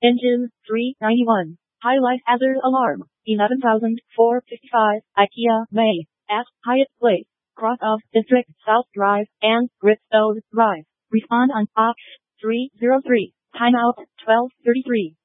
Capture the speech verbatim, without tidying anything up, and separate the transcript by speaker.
Speaker 1: Engine three ninety-one. High life hazard alarm. eleven thousand four hundred fifty-five. IKEA May. At Hyatt Place. Cross of District South Drive and Gritstone Drive. Respond on Ox three zero three. Timeout twelve thirty-three.